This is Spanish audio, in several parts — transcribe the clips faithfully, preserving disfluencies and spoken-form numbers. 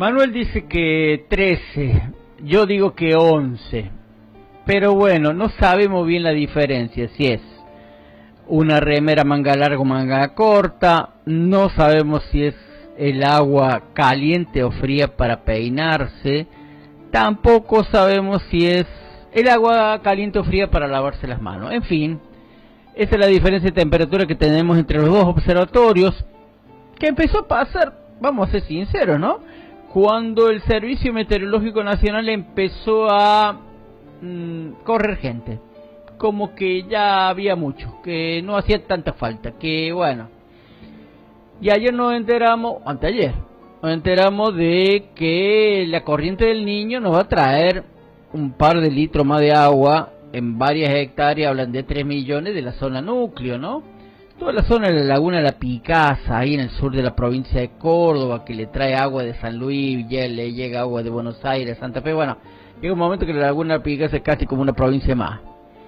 Manuel dice que trece, yo digo que once, pero bueno, no sabemos bien la diferencia, si es una remera manga larga o manga corta, no sabemos si es el agua caliente o fría para peinarse, tampoco sabemos si es el agua caliente o fría para lavarse las manos, en fin, esa es la diferencia de temperatura que tenemos entre los dos observatorios, que empezó a pasar, vamos a ser sinceros, ¿no? Cuando el Servicio Meteorológico Nacional empezó a mmm, correr gente, como que ya había mucho, que no hacía tanta falta, que bueno. Y ayer nos enteramos, anteayer, nos enteramos de que la corriente del Niño nos va a traer un par de litros más de agua en varias hectáreas, hablan de tres millones de la zona núcleo, ¿no? Toda la zona de la laguna de la Picasa, ahí en el sur de la provincia de Córdoba, que le trae agua de San Luis, ya le llega agua de Buenos Aires, Santa Fe, bueno, llega un momento que la laguna de la Picasa es casi como una provincia más.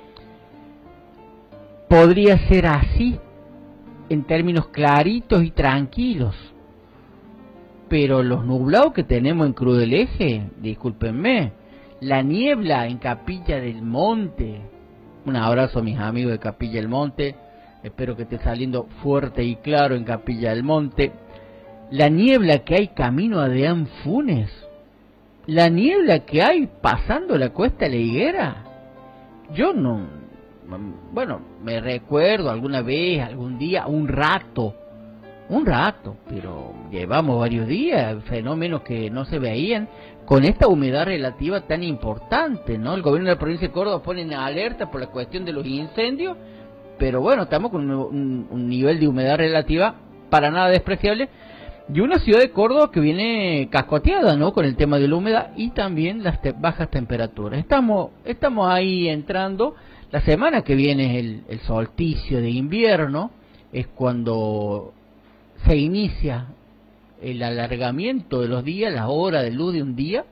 Podría ser así, en términos claritos y tranquilos, pero los nublados que tenemos en Cruz del Eje, discúlpenme, la niebla en Capilla del Monte, un abrazo a mis amigos de Capilla del Monte, espero que esté saliendo fuerte y claro en Capilla del Monte, la niebla que hay camino a Deán Funes, la niebla que hay pasando la Cuesta de la Higuera, yo no, bueno, me recuerdo alguna vez, algún día, un rato, un rato, pero llevamos varios días, fenómenos que no se veían, con esta humedad relativa tan importante, ¿no? El gobierno de la provincia de Córdoba pone en alerta por la cuestión de los incendios, pero bueno, estamos con un, un, un nivel de humedad relativa para nada despreciable, y una ciudad de Córdoba que viene cascoteada, ¿no? Con el tema de la humedad y también las te bajas temperaturas. Estamos, estamos ahí entrando, la semana que viene es el, el solsticio de invierno, es cuando se inicia el alargamiento de los días, la hora de luz de un día,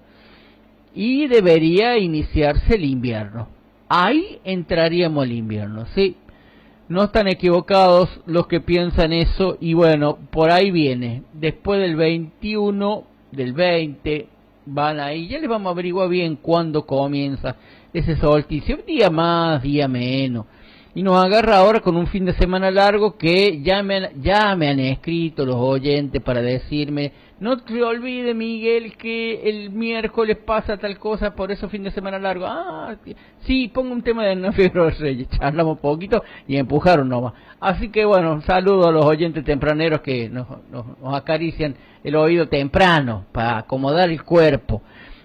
y debería iniciarse el invierno. Ahí entraríamos al invierno, sí. No están equivocados los que piensan eso, y bueno, por ahí viene. Después del veintiuno, del veinte, van ahí, ya les vamos a averiguar bien cuándo comienza ese solsticio, día más, día menos. Y nos agarra ahora con un fin de semana largo que ya me, han, ya me han escrito los oyentes para decirme, no te olvides, Miguel, que el miércoles pasa tal cosa, por eso fin de semana largo. Ah, sí, pongo un tema de No Fiebre de los Reyes, charlamos poquito y empujaron nomás. Así que bueno, saludo a los oyentes tempraneros que nos, nos, nos acarician el oído temprano para acomodar el cuerpo.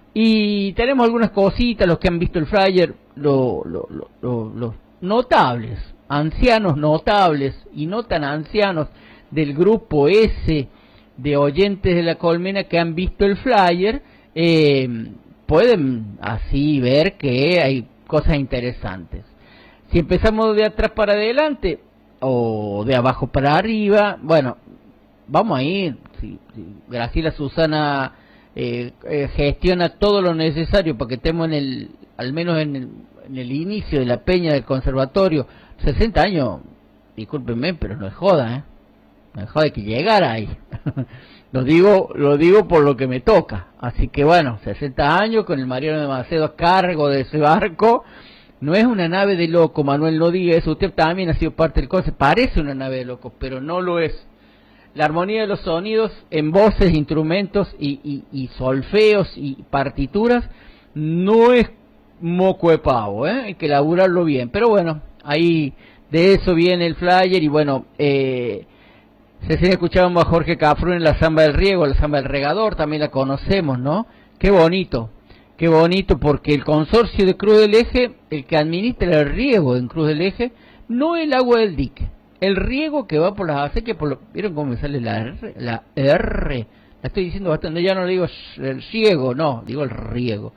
Y tenemos algunas cositas, los que han visto el flyer, lo, lo, lo, lo, los notables, ancianos notables y no tan ancianos del grupo ese de oyentes de La Colmena que han visto el flyer, eh, pueden así ver que hay cosas interesantes. Si empezamos de atrás para adelante o de abajo para arriba, bueno, vamos a ir, si, si Graciela Susana eh, eh, gestiona todo lo necesario para que estemos en el, al menos en el en el inicio de la peña del conservatorio, sesenta años, discúlpenme, pero no es joda, ¿eh? No es joda que llegara ahí. lo digo lo digo por lo que me toca. Así que bueno, sesenta años con el Mariano de Macedo a cargo de ese barco, no es una nave de loco, Manuel, no diga eso, usted también ha sido parte del concepto, parece una nave de loco, pero no lo es. La armonía de los sonidos en voces, instrumentos y, y, y solfeos y partituras no es moco de pavo, ¿eh? Hay que laburarlo bien, pero bueno, ahí de eso viene el flyer. Y bueno, eh, recién escuchábamos a Jorge Cafrún en la Zamba del Riego, la Zamba del Regador, también la conocemos, ¿no? Qué bonito, qué bonito, porque el consorcio de Cruz del Eje, el que administra el riego en Cruz del Eje, no el agua del dique, el riego que va por las acequias, por lo, ¿vieron cómo me sale la R? La R, la estoy diciendo bastante, ya no le digo el riego, no, digo el riego.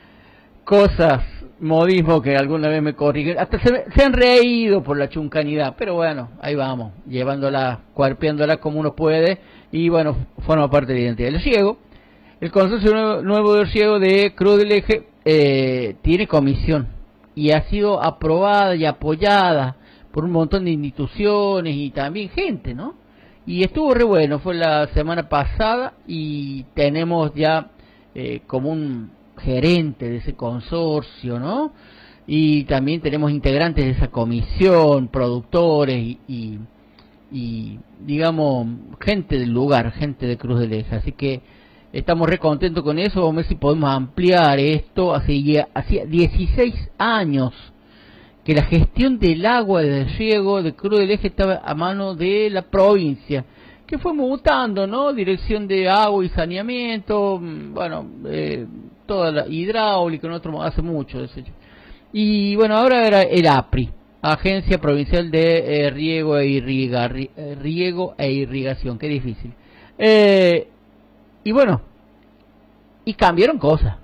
Cosas, modismo que alguna vez me corrigen, hasta se, se han reído por la chuncanidad, pero bueno, ahí vamos, llevándola, cuerpeándola como uno puede, y bueno, forma parte de la identidad. El ciego, el consorcio nuevo, nuevo del ciego de Cruz del Eje, eh, tiene comisión, y ha sido aprobada y apoyada por un montón de instituciones y también gente, ¿no? y estuvo re bueno, fue la semana pasada y tenemos ya eh, como un gerente de ese consorcio, ¿no? Y también tenemos integrantes de esa comisión, productores y, y, y digamos, gente del lugar, gente de Cruz del Eje, así que estamos re contentos con eso. Vamos a ver si podemos ampliar esto. Hacía, hacía dieciséis años que la gestión del agua de riego de Cruz del Eje estaba a mano de la provincia, que fue mutando, ¿no? Dirección de agua y saneamiento, bueno, eh, toda la hidráulica, nosotros hace mucho de eso. Y bueno, ahora era el APRI, Agencia Provincial de eh, Riego e Irriga, Riego e Irrigación, qué difícil. Eh, y bueno, y cambiaron cosas,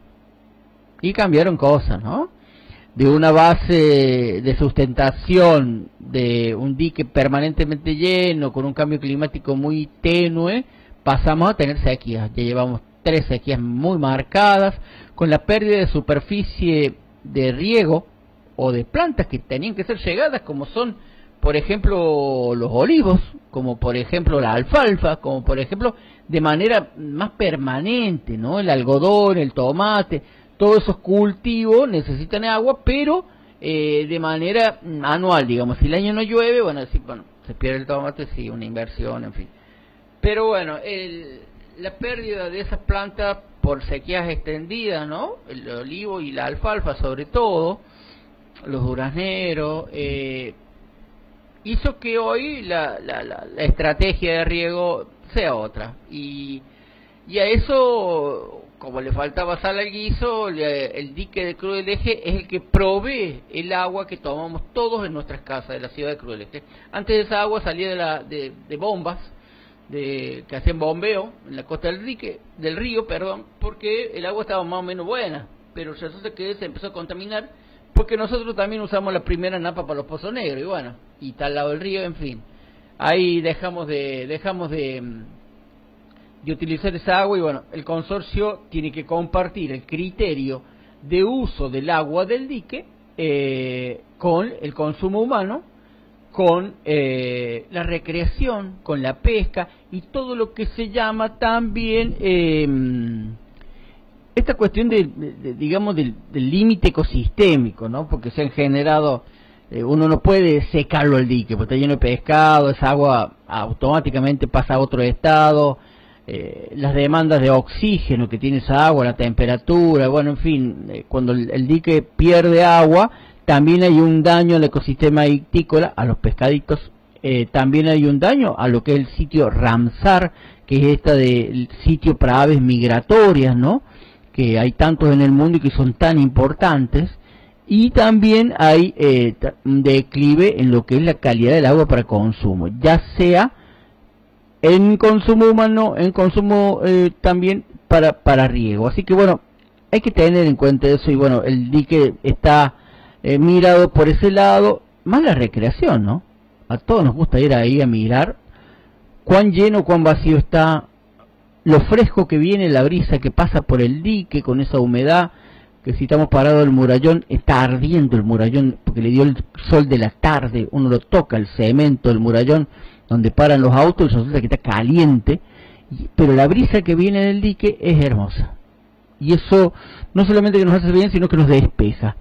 y cambiaron cosas, ¿no? De una base de sustentación de un dique permanentemente lleno, con un cambio climático muy tenue, pasamos a tener sequías. Ya llevamos tres sequías muy marcadas, con la pérdida de superficie de riego o de plantas que tenían que ser llegadas, como son, por ejemplo, los olivos, como por ejemplo la alfalfa, como por ejemplo, de manera más permanente, ¿no? El algodón, el tomate, todos esos cultivos necesitan agua, pero eh, de manera anual, digamos. Si el año no llueve, bueno, si, bueno se pierde el tomate, sí, una inversión, en fin. Pero bueno, el, la pérdida de esas plantas por sequías extendidas, ¿no? El olivo y la alfalfa, sobre todo, los durazneros, eh, hizo que hoy la, la, la, la estrategia de riego sea otra. Y, y a eso, como le faltaba sal al guiso, el, el dique de Cruz del Eje es el que provee el agua que tomamos todos en nuestras casas de la ciudad de Cruz del Eje. Antes esa agua salía de, la, de, de bombas de, que hacían bombeo en la costa del, dique, del río, perdón, porque el agua estaba más o menos buena, pero resulta que se empezó a contaminar porque nosotros también usamos la primera napa para los pozos negros, y bueno, y está al lado del río, en fin. Ahí dejamos de... dejamos de de utilizar esa agua, y bueno, el consorcio tiene que compartir el criterio de uso del agua del dique eh, con el consumo humano, con eh, la recreación, con la pesca y todo lo que se llama también eh, esta cuestión de, de, de digamos del límite ecosistémico, ¿no? Porque se han generado, eh, uno no puede secarlo al dique, porque está lleno de pescado, esa agua automáticamente pasa a otro estado. Eh, las demandas de oxígeno que tiene esa agua, la temperatura, bueno, en fin, eh, cuando el, el dique pierde agua, también hay un daño al ecosistema ictícola, a los pescaditos, eh, también hay un daño a lo que es el sitio Ramsar, que es esta del sitio para aves migratorias, ¿no? Que hay tantos en el mundo y que son tan importantes, y también hay eh, un declive en lo que es la calidad del agua para consumo, ya sea en consumo humano, en consumo eh, también para, para riego. Así que bueno, hay que tener en cuenta eso, y bueno, el dique está eh, mirado por ese lado, más la recreación, ¿no? A todos nos gusta ir ahí a mirar cuán lleno, cuán vacío está, lo fresco que viene, la brisa que pasa por el dique con esa humedad, que si estamos parados el murallón, está ardiendo el murallón, porque le dio el sol de la tarde, uno lo toca, el cemento del murallón, donde paran los autos, resulta que está caliente, pero la brisa que viene del dique es hermosa. Y eso no solamente que nos hace bien, sino que nos despeja.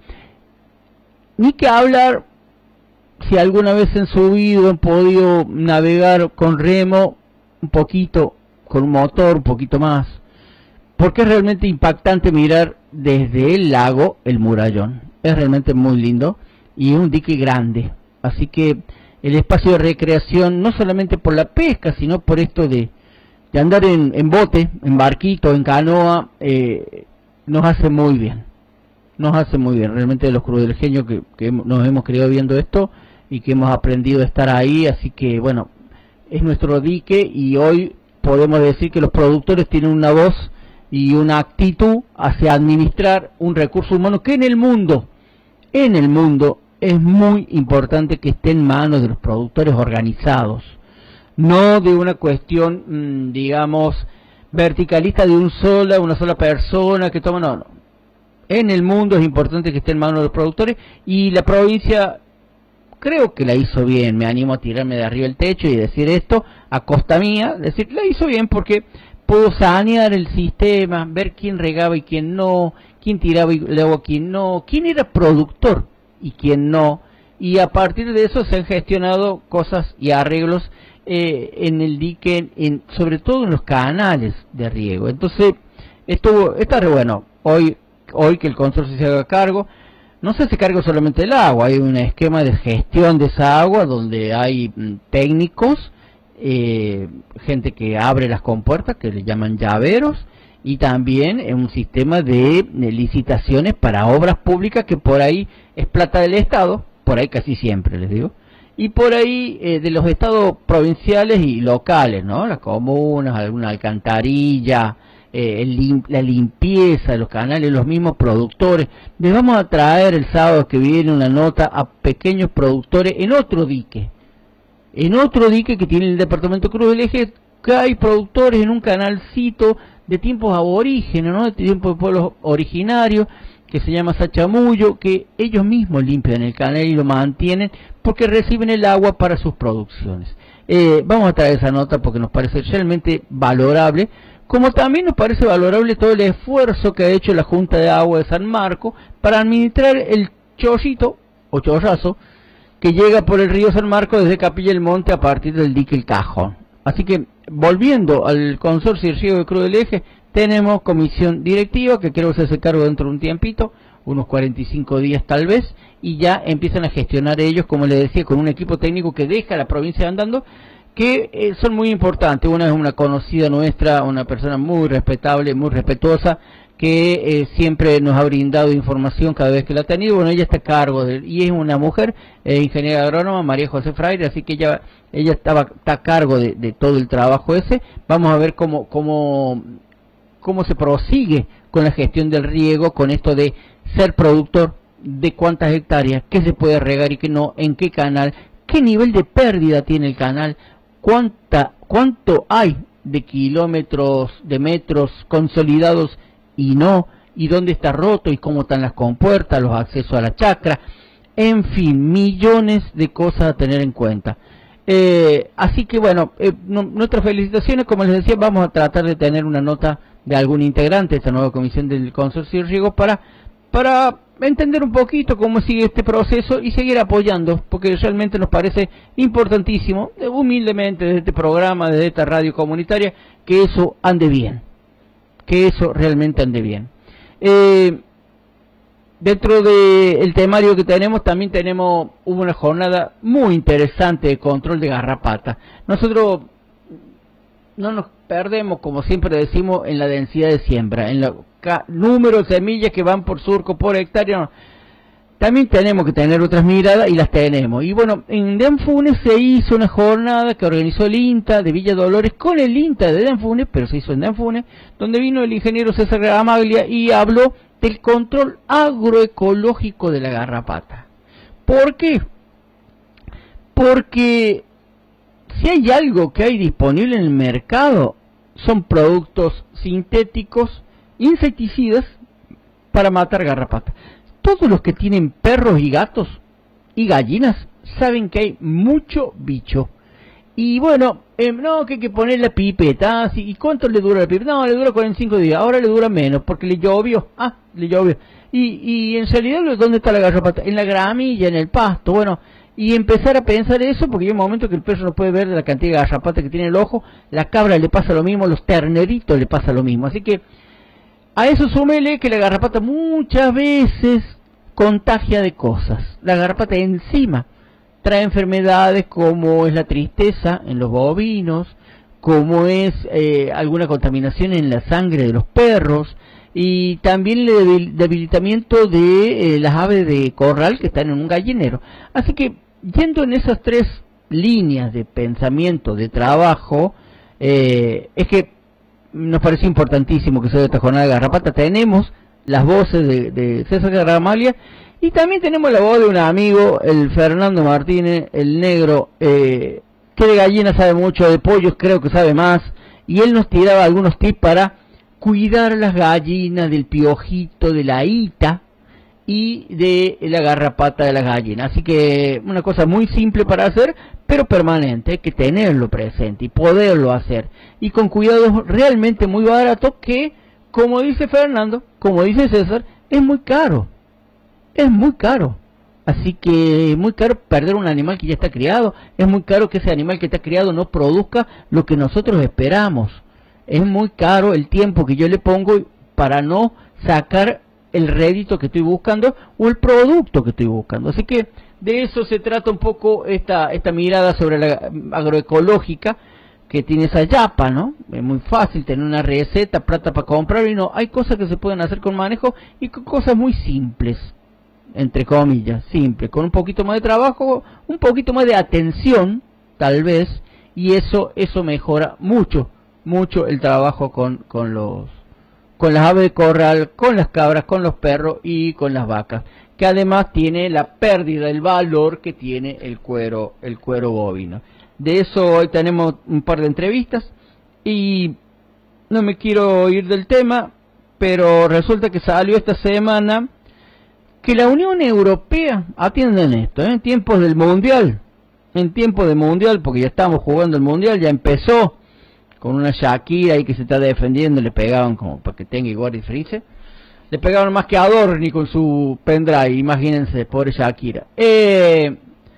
Ni que hablar, si alguna vez han subido, han podido navegar con remo, un poquito, con un motor, un poquito más, porque es realmente impactante mirar desde el lago el murallón. Es realmente muy lindo, y es un dique grande, así que el espacio de recreación, no solamente por la pesca, sino por esto de, de andar en, en bote, en barquito, en canoa, eh, nos hace muy bien, nos hace muy bien, realmente de los crudelgeños que, que nos hemos criado viendo esto, y que hemos aprendido a estar ahí, así que bueno, es nuestro dique, y hoy podemos decir que los productores tienen una voz y una actitud hacia administrar un recurso humano que en el mundo, en el mundo, es muy importante que esté en manos de los productores organizados, no de una cuestión, mmm, digamos, verticalista de un sola, una sola persona que toma, no, no. En el mundo es importante que esté en manos de los productores, y la provincia creo que la hizo bien. Me animo a tirarme de arriba el techo y decir esto, a costa mía, es decir, la hizo bien porque pudo sanear el sistema, ver quién regaba y quién no, quién tiraba el agua y quién no, quién era productor y quién no, y a partir de eso se han gestionado cosas y arreglos eh, en el dique, en, sobre todo en los canales de riego. Entonces, esto está re bueno, hoy, hoy que el consorcio se haga cargo, no se hace cargo solamente del agua, hay un esquema de gestión de esa agua donde hay mm, técnicos, eh, gente que abre las compuertas, que le llaman llaveros, y también en un sistema de, de licitaciones para obras públicas que por ahí es plata del Estado, por ahí casi siempre les digo, y por ahí eh, de los estados provinciales y locales, ¿no? Las comunas, alguna alcantarilla, eh, el lim la limpieza de los canales, los mismos productores. Les vamos a traer el sábado que viene una nota a pequeños productores en otro dique, en otro dique que tiene el departamento Cruz del Eje, que hay productores en un canalcito de tiempos aborígenes, ¿no? De tiempos de pueblos originarios, que se llama Sachamullo, que ellos mismos limpian el canal y lo mantienen porque reciben el agua para sus producciones. Eh, vamos a traer esa nota porque nos parece realmente valorable, como también nos parece valorable todo el esfuerzo que ha hecho la Junta de Agua de San Marcos para administrar el chorrito o chorrazo que llega por el río San Marcos desde Capilla del Monte a partir del dique El Cajón. Así que, volviendo al consorcio de riego de Cruz del Eje, tenemos comisión directiva que creo que se hace cargo dentro de un tiempito, unos cuarenta y cinco días tal vez, y ya empiezan a gestionar ellos, como les decía, con un equipo técnico que deja la provincia andando, que eh, son muy importantes. Una es una conocida nuestra, una persona muy respetable, muy respetuosa, que eh, siempre nos ha brindado información cada vez que la ha tenido. Bueno, ella está a cargo de, y es una mujer, eh, ingeniera agrónoma, María José Fraire, así que ella ella estaba está a cargo de, de todo el trabajo ese. Vamos a ver cómo cómo cómo se prosigue con la gestión del riego, con esto de ser productor, de cuántas hectáreas, qué se puede regar y qué no, en qué canal, qué nivel de pérdida tiene el canal, cuánta cuánto hay de kilómetros, de metros consolidados y no, y dónde está roto y cómo están las compuertas, los accesos a la chacra, en fin, millones de cosas a tener en cuenta. Eh, así que bueno, eh, no, nuestras felicitaciones, como les decía, vamos a tratar de tener una nota de algún integrante de esta nueva comisión del consorcio de riego para, para entender un poquito cómo sigue este proceso y seguir apoyando, porque realmente nos parece importantísimo, humildemente desde este programa, desde esta radio comunitaria, que eso ande bien. que eso realmente ande bien. Eh, dentro del temario que tenemos, también tenemos, hubo una jornada muy interesante de control de garrapata. Nosotros no nos perdemos, como siempre decimos, en la densidad de siembra, en el número de semillas que van por surco, por hectárea. No. También tenemos que tener otras miradas y las tenemos. Y bueno, en Denfunes se hizo una jornada que organizó el INTA de Villa Dolores con el INTA de Denfunes, pero se hizo en Denfunes, donde vino el ingeniero César Gramaglia y habló del control agroecológico de la garrapata. ¿Por qué? Porque si hay algo que hay disponible en el mercado, son productos sintéticos, insecticidas, para matar garrapata. Todos los que tienen perros y gatos y gallinas saben que hay mucho bicho. Y bueno, eh, no, que hay que poner la pipeta. ¿Ah, sí? ¿Y cuánto le dura la pipeta? No, le dura cuarenta y cinco días. Ahora le dura menos porque le llovió. Ah, le llovió. Y, y en realidad, ¿dónde está la garrapata? En la gramilla, en el pasto. Bueno, y empezar a pensar eso, porque hay un momento que el perro no puede ver la cantidad de garrapata que tiene el ojo. La cabra le pasa lo mismo, los terneritos le pasa lo mismo. Así que a eso súmele que la garrapata muchas veces contagia de cosas. La garrapata encima trae enfermedades como es la tristeza en los bovinos, como es eh, alguna contaminación en la sangre de los perros, y también el debilitamiento de eh, las aves de corral que están en un gallinero. Así que, yendo en esas tres líneas de pensamiento, de trabajo, eh, es que nos parece importantísimo que sea esta jornada de garrapata. Tenemos las voces de, de César Gramaglia y también tenemos la voz de un amigo, el Fernando Martínez, el negro, eh, que de gallina sabe mucho, de pollos creo que sabe más, y él nos tiraba algunos tips para cuidar las gallinas del piojito, de la ita, y de la garrapata de las gallinas. Así que una cosa muy simple para hacer, pero permanente, hay que tenerlo presente y poderlo hacer. Y con cuidados realmente muy baratos que, como dice Fernando, como dice César, es muy caro. Es muy caro. Así que es muy caro perder un animal que ya está criado, es muy caro que ese animal que está criado no produzca lo que nosotros esperamos. Es muy caro el tiempo que yo le pongo para no sacar el rédito que estoy buscando o el producto que estoy buscando. Así que de eso se trata un poco esta, esta mirada sobre la agroecológica que tiene esa yapa, ¿no? Es muy fácil tener una receta, plata para comprar, y no, hay cosas que se pueden hacer con manejo y con cosas muy simples, entre comillas, simple, con un poquito más de trabajo, un poquito más de atención, tal vez, y eso eso mejora mucho, mucho el trabajo con, con los con las aves de corral, con las cabras, con los perros y con las vacas, que además tiene la pérdida del valor que tiene el cuero, el cuero bovino. De eso hoy tenemos un par de entrevistas y no me quiero ir del tema, pero resulta que salió esta semana que la Unión Europea, atienden esto, ¿eh? en tiempos del Mundial, en tiempos del Mundial, porque ya estamos jugando el Mundial, ya empezó con una Shakira ahí que se está defendiendo, le pegaban como para que tenga igual y frise, le pegaban más que a Adorni con su pendrive, imagínense, pobre Shakira. Eh,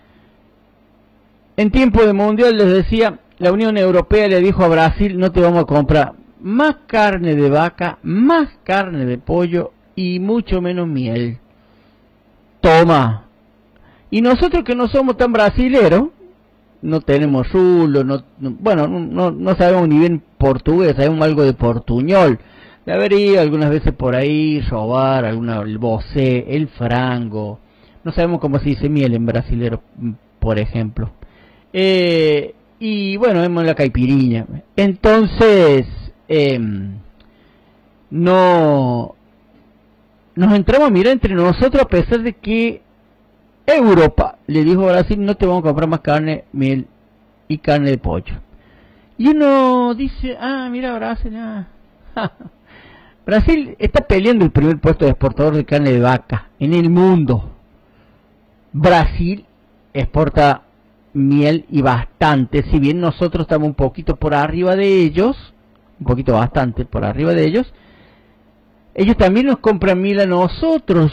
en tiempo de Mundial, les decía, la Unión Europea le dijo a Brasil, no te vamos a comprar más carne de vaca, más carne de pollo y mucho menos miel. Toma. Y nosotros que no somos tan brasileros, no tenemos rulo, no, no, bueno, no, no sabemos ni bien portugués, sabemos algo de portuñol. Debería algunas veces por ahí robar, alguna, el bocé, el frango. No sabemos cómo se dice miel en brasilero, por ejemplo. Eh, y bueno, vemos la caipiriña. Entonces, eh, no... nos entramos a mirar entre nosotros a pesar de que Europa le dijo a Brasil, no te vamos a comprar más carne, miel y carne de pollo. Y uno dice, ah, mira Brasil, ah. Brasil está peleando el primer puesto de exportador de carne de vaca en el mundo. Brasil exporta miel y bastante, si bien nosotros estamos un poquito por arriba de ellos, un poquito bastante por arriba de ellos, ellos también nos compran miel a nosotros.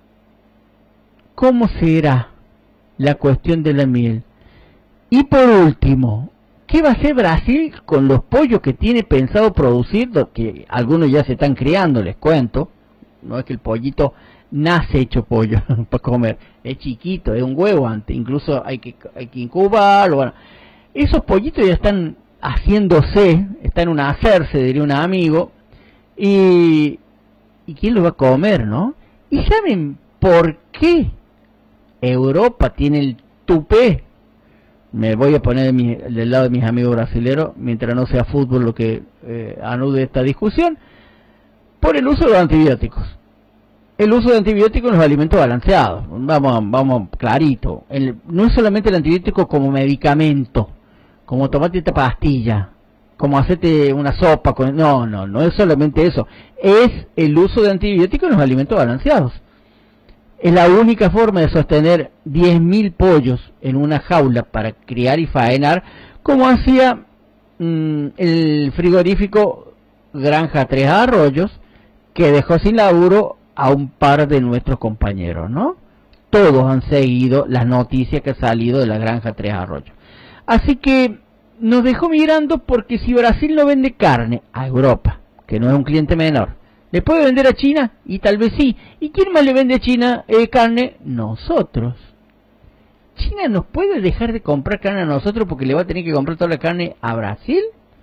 ¿Cómo será la cuestión de la miel? Y por último, ¿qué va a hacer Brasil con los pollos que tiene pensado producir? Que algunos ya se están criando, les cuento. No es que el pollito nace hecho pollo para comer, es chiquito, es un huevo antes, incluso hay que, hay que incubarlo. Bueno, esos pollitos ya están haciéndose, están en un hacerse, diría un amigo, y... ¿y quién lo va a comer, no? ¿Y saben por qué Europa tiene el tupé? Me voy a poner mi, del lado de mis amigos brasileros, mientras no sea fútbol lo que eh, anude esta discusión, por el uso de los antibióticos. El uso de antibióticos en los alimentos balanceados. Vamos, vamos clarito. El, no es solamente el antibiótico como medicamento, como tomate esta pastilla, como hacerte una sopa con... no, no, no es solamente eso, es el uso de antibióticos en los alimentos balanceados. Es la única forma de sostener diez mil pollos en una jaula para criar y faenar, como hacía mmm, el frigorífico Granja Tres Arroyos, que dejó sin laburo a un par de nuestros compañeros, ¿no? Todos han seguido las noticias que han salido de la Granja Tres Arroyos. Así que nos dejó mirando, porque si Brasil no vende carne a Europa, que no es un cliente menor, ¿le puede vender a China? Y tal vez sí. ¿Y quién más le vende a China eh, carne? Nosotros. ¿China nos puede dejar de comprar carne a nosotros porque le va a tener que comprar toda la carne a Brasil?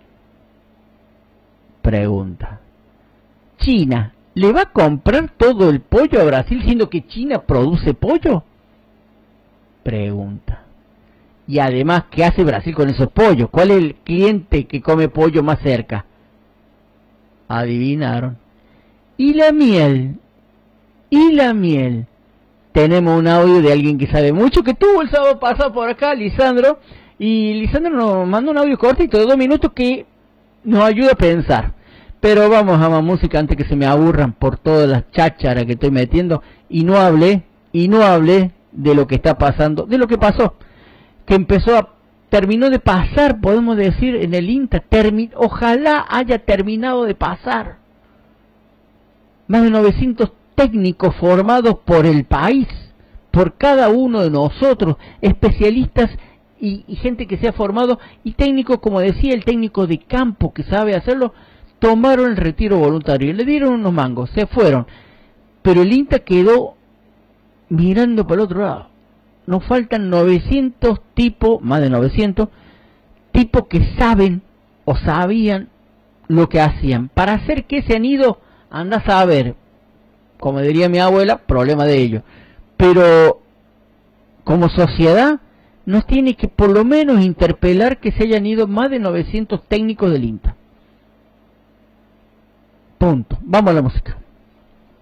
Pregunta. ¿China le va a comprar todo el pollo a Brasil siendo que China produce pollo? Pregunta. Y además, ¿qué hace Brasil con esos pollos? ¿Cuál es el cliente que come pollo más cerca? Adivinaron. ¿Y la miel? ¿Y la miel? Tenemos un audio de alguien que sabe mucho, que tuvo el sábado pasado por acá, Lisandro. Y Lisandro nos manda un audio cortito de dos minutos que nos ayuda a pensar. Pero vamos a más música antes que se me aburran por todas las chácharas que estoy metiendo. Y no hablé, y no hablé de lo que está pasando, de lo que pasó. Que empezó a, terminó de pasar, podemos decir, en el INTA. Termi, ojalá haya terminado de pasar. Más de novecientos técnicos formados por el país, por cada uno de nosotros, especialistas y, y gente que se ha formado, y técnicos, como decía, el técnico de campo que sabe hacerlo, tomaron el retiro voluntario y le dieron unos mangos, se fueron, pero el INTA quedó mirando para el otro lado. Nos faltan novecientos tipos, más de novecientos tipos que saben o sabían lo que hacían. Para hacer que se han ido, anda a saber, como diría mi abuela, problema de ellos. Pero como sociedad nos tiene que por lo menos interpelar que se hayan ido más de novecientos técnicos del INTA. Punto. Vamos a la música.